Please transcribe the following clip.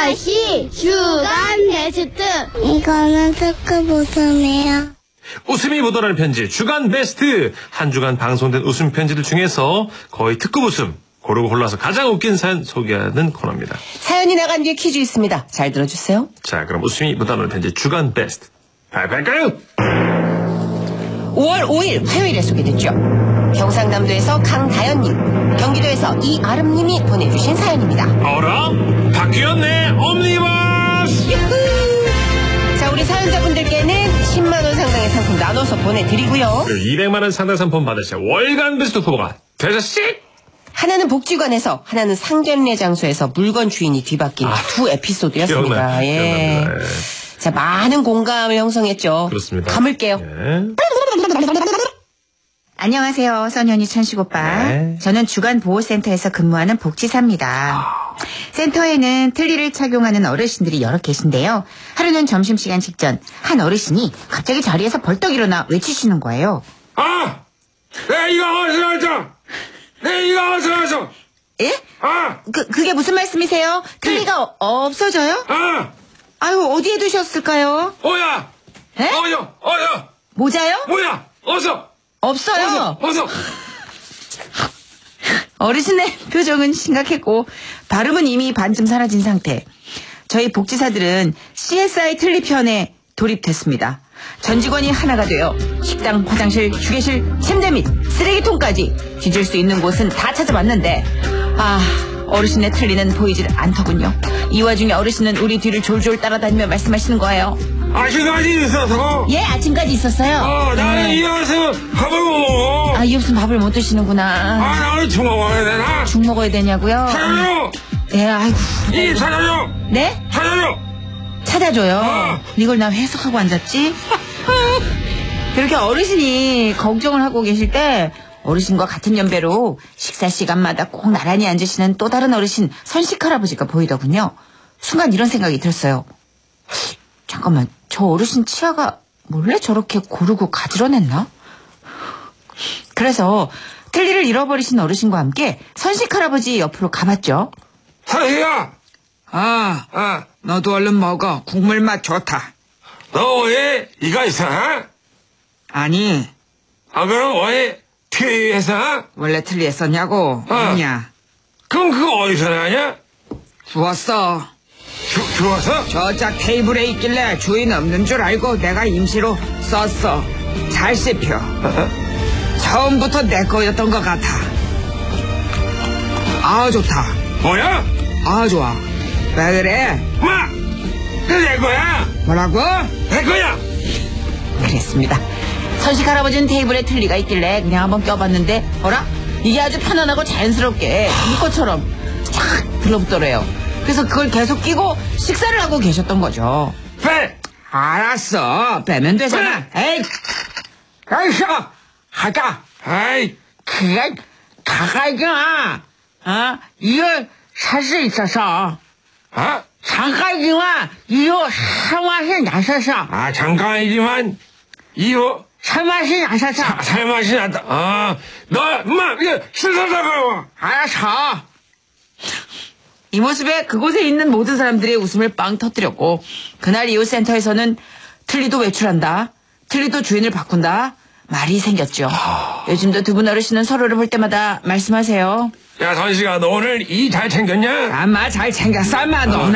다시 주간 베스트. 이거는 특급 웃음이에요. 웃음이 묻어나는 편지 주간 베스트. 한 주간 방송된 웃음 편지들 중에서 거의 특급 웃음 고르고 골라서 가장 웃긴 사연 소개하는 코너입니다. 사연이 나간 뒤에 퀴즈 있습니다. 잘 들어주세요. 자, 그럼 웃음이 묻어나는 편지 주간 베스트 발표할까요? 5월 5일 화요일에 소개됐죠. 경상남도에서 강다연님, 경기도에서 이아름님이 보내주신 사연입니다. 어라? 바뀌었네. 옴니버스. 유후. 자, 우리 사연자분들께는 10만원 상당의 상품 나눠서 보내드리고요. 200만원 상당 상품 받으실 월간 베스트 후보가 되셨지? 하나는 복지관에서, 하나는 상견례 장소에서 물건 주인이 뒤바뀐 두 에피소드였습니다. 기억나요. 자, 많은 공감을 형성했죠. 그렇습니다. 감을게요. 예. 안녕하세요. 선현이 천식 오빠. 네. 저는 주간보호센터에서 근무하는 복지사입니다. 센터에는 트리를 착용하는 어르신들이 여러 계신데요. 하루는 점심시간 직전 한 어르신이 갑자기 자리에서 벌떡 일어나 외치시는 거예요. 이거 어디서 왔어? 이거 어디서 왔어? 예? 그게 무슨 말씀이세요? 트리가 없어져요? 아유, 어디에 두셨을까요? 뭐야? 예? 모자요? 뭐야? 없어요. 어서. 어르신의 표정은 심각했고 발음은 이미 반쯤 사라진 상태. 저희 복지사들은 CSI 틀리편에 돌입됐습니다. 전 직원이 하나가 되어 식당, 화장실, 휴게실, 침대 및 쓰레기통까지 뒤질 수 있는 곳은 다 찾아봤는데 어르신의 틀리는 보이질 않더군요. 이 와중에 어르신은 우리 뒤를 졸졸 따라다니며 말씀하시는 거예요. 아직까지 있어서? 예, 아침까지 있었어요. 나는 이어서 밥을 못 먹어. 이 없으면 밥을 못 드시는구나. 나는 죽 먹어야 되나? 죽 먹어야 되냐고요? 찾아줘! 예, 아이고. 이 찾아줘! 네? 찾아줘! 찾아줘요. 이걸 나 해석하고 앉았지? 그렇게 어르신이 걱정을 하고 계실 때 어르신과 같은 연배로 식사 시간마다 꼭 나란히 앉으시는 또 다른 어르신 선식 할아버지가 보이더군요. 순간 이런 생각이 들었어요. 잠깐만, 저 어르신 치아가 몰래 저렇게 고르고 가지런했나? 그래서 틀니를 잃어버리신 어르신과 함께 선식 할아버지 옆으로 가봤죠. 선식아! 너도 얼른 먹어. 국물 맛 좋다. 너 왜 이가 있어? 아니, 그럼 왜 트리에서? 원래 틀리에 썼냐고. 아니야. 그럼 그거 어디서 나냐? 주웠어. 주웠어? 저짝 테이블에 있길래 주인 없는 줄 알고 내가 임시로 썼어. 잘 씹혀. 처음부터 내 거였던 것 같아. 좋다. 뭐야? 좋아. 왜 그래? 그게 내 거야! 뭐라고? 내 거야! 그랬습니다. 선식 할아버지는 테이블에 틀니가 있길래 그냥 한번 껴봤는데 어라? 이게 아주 편안하고 자연스럽게 이 것처럼 쫙 들러붙더래요. 그래서 그걸 계속 끼고 식사를 하고 계셨던 거죠. 빼! 알았어. 빼면 되잖아. 에이, 아이씨, 하자. 그게 가까이 가. 이거 살 수 있어서. 잠깐이지만 이거 살맛이 나서서. 잠깐이지만 이거 살맛이 나서서. 살맛이 났다. 이거 실사다가 알았어. 이 모습에 그곳에 있는 모든 사람들이 웃음을 빵 터뜨렸고 그날 이후 센터에서는 틀니도 외출한다. 틀니도 주인을 바꾼다. 말이 생겼죠. 요즘도 두 분 어르신은 서로를 볼 때마다 말씀하세요. 야, 선식아, 너 오늘 이 잘 챙겼냐? 잘 챙겼어. 너